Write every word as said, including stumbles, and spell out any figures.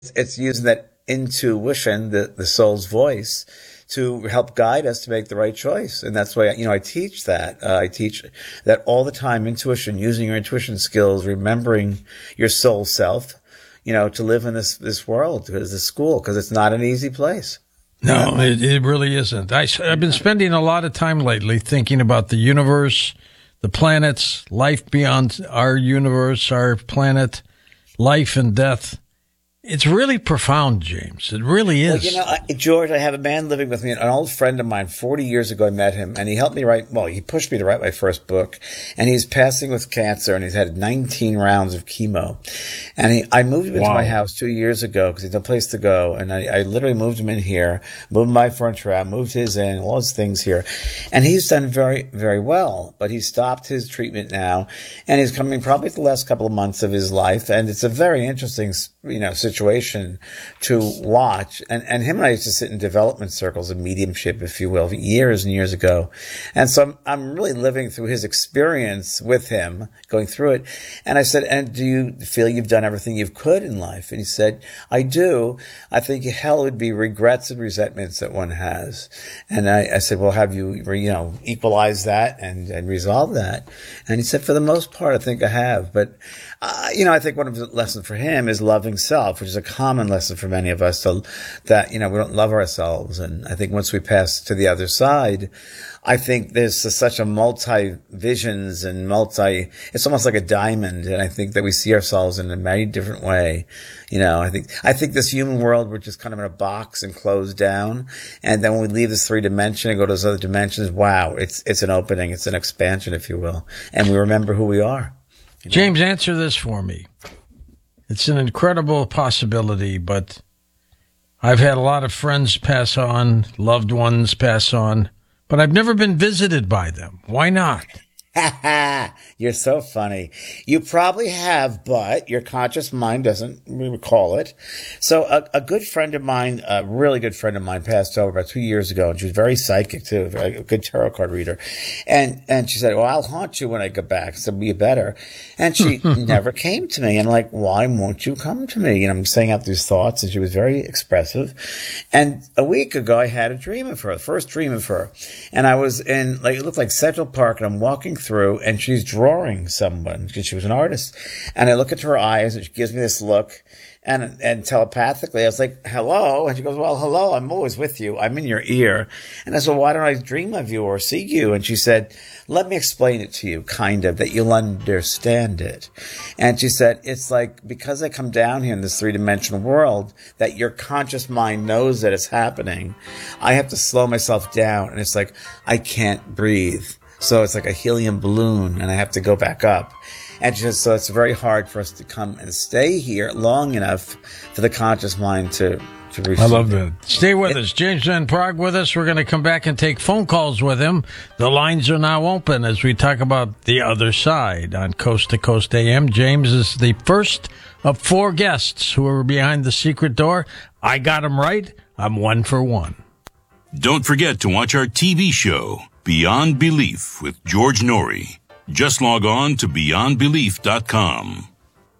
It's using that intuition, the, the soul's voice, to help guide us to make the right choice. And that's why, you know, I teach that. Uh, I teach that all the time, intuition, using your intuition skills, remembering your soul self, you know, to live in this, this world, this school, because it's not an easy place. No, it, it really isn't. I, I've been spending a lot of time lately thinking about the universe, the planets, life beyond our universe, our planet, life and death. It's really profound, James. It really is. Well, you know, I, George, I have a man living with me, an old friend of mine. forty years ago, I met him, and he helped me write, well, he pushed me to write my first book, and he's passing with cancer, and he's had nineteen rounds of chemo. And he, I moved him into Wow. my house two years ago because he had no place to go, and I, I literally moved him in here, moved my furniture out, moved his in, all his things here. And he's done very, very well, but he's stopped his treatment now, and he's coming probably the last couple of months of his life, and it's a very interesting, you know, situation to watch. And, and him and I used to sit in development circles of mediumship, if you will, years and years ago. And so I'm, I'm really living through his experience with him, going through it. And I said, and do you feel you've done everything you could in life? And he said, I do. I think hell would be regrets and resentments that one has. And I, I said, well, have you, you know, equalized that and, and resolved that? And he said, for the most part, I think I have. But, uh, you know, I think one of the lessons for him is loving self, which is a common lesson for many of us, so that, you know, we don't love ourselves. And I think once we pass to the other side, I think there's a, such a multi-visions and multi, it's almost like a diamond. And I think that we see ourselves in a very different way. You know, I think, I think this human world, we're just kind of in a box and closed down. And then when we leave this three dimension and go to those other dimensions, wow, it's, it's an opening. It's an expansion, if you will. And we remember who we are. You know? James, answer this for me. It's an incredible possibility, but I've had a lot of friends pass on, loved ones pass on, but I've never been visited by them. Why not? Ha ha! You're so funny. You probably have, but your conscious mind doesn't recall it. So a, a good friend of mine, a really good friend of mine, passed over about two years ago, and she was very psychic too, a good tarot card reader. And and she said, "Well, I'll haunt you when I get back, so be better." And she never came to me. And I'm like, "Why won't you come to me?" And I'm saying out these thoughts, and she was very expressive. And a week ago, I had a dream of her, the first dream of her, and I was in, like, it looked like Central Park, and I'm walking through, and she's drawing someone because she was an artist. And I look into her eyes, and she gives me this look, and and telepathically I was like, "Hello," and she goes, "Well, hello, I'm always with you. I'm in your ear." And I said, "Why don't I dream of you or see you?" And she said, "Let me explain it to you, kind of, that you'll understand it." And she said, "It's like, because I come down here in this three-dimensional world, that your conscious mind knows that it's happening, I have to slow myself down, and it's like I can't breathe. So it's like a helium balloon, and I have to go back up." And just, so it's very hard for us to come and stay here long enough for the conscious mind to, to receive. I love that. Stay with it, us. James Van Praagh with us. We're going to come back and take phone calls with him. The lines are now open as we talk about the other side on Coast to Coast A M. James is the first of four guests who are behind the secret door. I got him right. I'm one for one. Don't forget to watch our T V show, Beyond Belief, with George Norrie. Just log on to beyond belief dot com.